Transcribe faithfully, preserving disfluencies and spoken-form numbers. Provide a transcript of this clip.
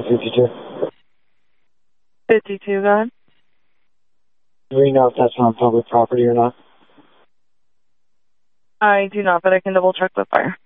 fifty-two. fifty-two, go ahead. Do we know if that's on public property or not? I do not, but I can double check the fire.